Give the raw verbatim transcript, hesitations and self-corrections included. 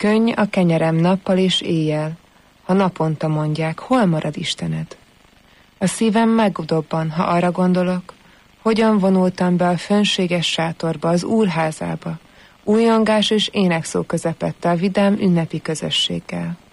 Könny a kenyerem nappal és éjjel, ha naponta mondják, hol marad Istened? A szívem megdobban, ha arra gondolok, hogyan vonultam be a fönséges sátorba, az úrházába, újongás és énekszó közepette a vidám ünnepi közösséggel.